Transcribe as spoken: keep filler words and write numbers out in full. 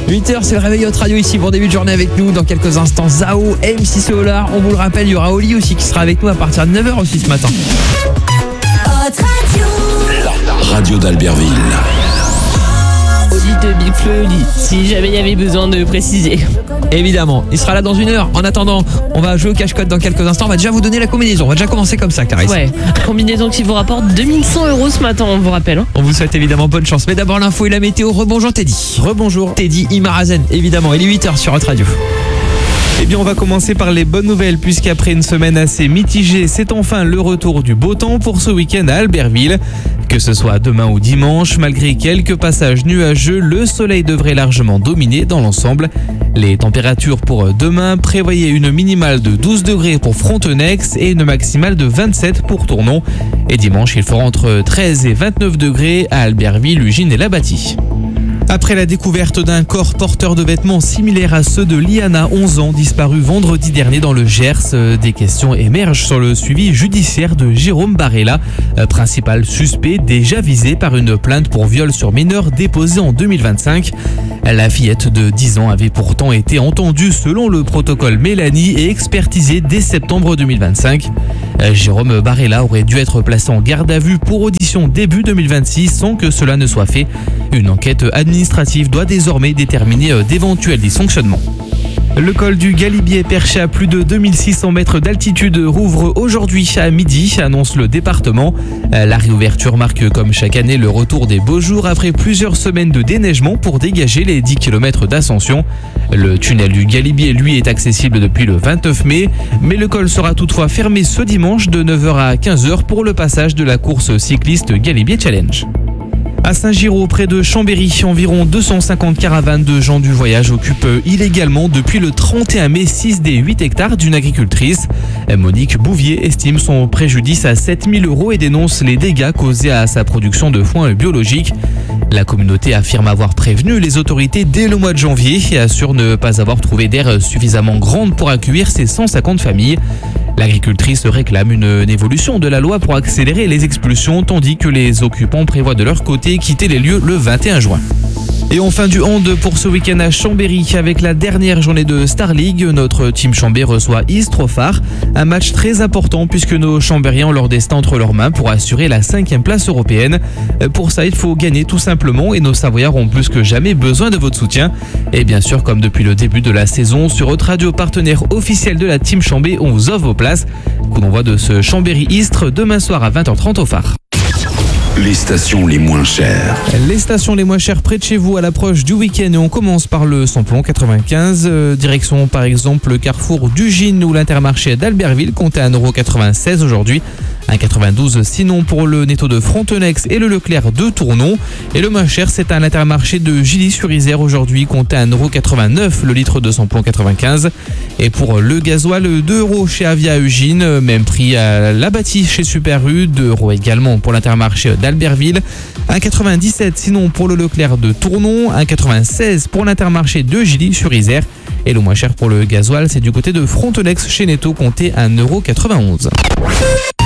huit heures, c'est le réveil Hot Radio ici pour début de journée avec nous. Dans quelques instants, Zao, M C Solar. On vous le rappelle, il y aura Oli aussi qui sera avec nous à partir de neuf heures aussi ce matin. Hot Radio. La radio d'Albertville. Oli de Big Flo et Oli, si jamais il y avait besoin de préciser. Évidemment, il sera là dans une heure. En attendant, on va jouer au cache-code dans quelques instants. On va déjà vous donner la combinaison. On va déjà commencer comme ça, Clarisse. Ouais, combinaison qui vous rapporte deux mille cent euros ce matin, on vous rappelle. Hein. On vous souhaite évidemment bonne chance. Mais d'abord l'info et la météo. Rebonjour Teddy. Rebonjour. Teddy Imarazen, évidemment. Il est huit heures sur Hot Radio. Eh bien, on va commencer par les bonnes nouvelles puisqu'après une semaine assez mitigée, c'est enfin le retour du beau temps pour ce week-end à Albertville. Que ce soit demain ou dimanche, malgré quelques passages nuageux, le soleil devrait largement dominer dans l'ensemble. Les températures pour demain, prévoyaient une minimale de douze degrés pour Frontenex et une maximale de vingt-sept pour Tournon. Et dimanche, il fera entre treize et vingt-neuf degrés à Albertville, Ugine et Labâtie. Après la découverte d'un corps porteur de vêtements similaires à ceux de Liana, onze ans, disparu vendredi dernier dans le Gers, des questions émergent sur le suivi judiciaire de Jérôme Barella, principal suspect déjà visé par une plainte pour viol sur mineur déposée en deux mille vingt-cinq. La fillette de dix ans avait pourtant été entendue selon le protocole Mélanie et expertisée dès septembre deux mille vingt-cinq. Jérôme Barella aurait dû être placé en garde à vue pour audition début deux mille vingt-six sans que cela ne soit fait. Une enquête administrative doit désormais déterminer d'éventuels dysfonctionnements. Le col du Galibier, perché à plus de deux mille six cents mètres d'altitude, rouvre aujourd'hui à midi, annonce le département. La réouverture marque comme chaque année le retour des beaux jours après plusieurs semaines de déneigement pour dégager les dix kilomètres d'ascension. Le tunnel du Galibier, lui, est accessible depuis le vingt-neuf mai, mais le col sera toutefois fermé ce dimanche de neuf heures à quinze heures pour le passage de la course cycliste Galibier Challenge. À Saint-Giraud, près de Chambéry, environ deux cent cinquante caravanes de gens du voyage occupent illégalement depuis le trente et un mai six des huit hectares d'une agricultrice. Monique Bouvier estime son préjudice à sept mille euros et dénonce les dégâts causés à sa production de foin biologique. La communauté affirme avoir prévenu les autorités dès le mois de janvier et assure ne pas avoir trouvé d'aire suffisamment grande pour accueillir ses cent cinquante familles. L'agricultrice réclame une, une évolution de la loi pour accélérer les expulsions, tandis que les occupants prévoient de leur côté quitter les lieux le vingt et un juin. Et enfin du hand pour ce week-end à Chambéry avec la dernière journée de Star League. Notre team Chambé reçoit Istrophare. Un match très important puisque nos Chambériens ont leur destin entre leurs mains pour assurer la cinquième place européenne. Pour ça, il faut gagner tout simplement et nos Savoyards ont plus que jamais besoin de votre soutien. Et bien sûr, comme depuis le début de la saison, sur Hot Radio, partenaire officiel de la team Chambé, on vous offre vos places. Coup d'envoi de ce Chambéry-Istres demain soir à vingt heures trente au phare. Les stations les moins chères. Les stations les moins chères près de chez vous à l'approche du week-end et on commence par le samplon quatre-vingt-quinze. Euh, direction par exemple le carrefour d'Ugine ou l'intermarché d'Albertville compte à un euro quatre-vingt-seize aujourd'hui. un euro quatre-vingt-douze sinon pour le Netto de Frontenex et le Leclerc de Tournon. Et le moins cher c'est à l'intermarché de Gilly-sur-Isère aujourd'hui compte à un euro quatre-vingt-neuf le litre de samplon quatre-vingt-quinze. Et pour le gasoil, deux euros chez Avia Eugine, même prix à Labâtie chez Super U, deux euros également pour l'intermarché d'Albertville, un euro quatre-vingt-dix-sept sinon pour le Leclerc de Tournon, un euro quatre-vingt-seize pour l'intermarché de Gilly-sur-Isère. Et le moins cher pour le gasoil, c'est du côté de Frontenex chez Netto, compté à un euro quatre-vingt-onze.